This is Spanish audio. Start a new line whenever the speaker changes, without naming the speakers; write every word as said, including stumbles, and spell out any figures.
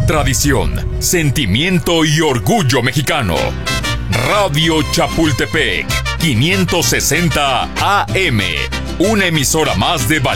tradición, sentimiento y orgullo mexicano. Radio Chapultepec, quinientos sesenta A M, una emisora más de valor.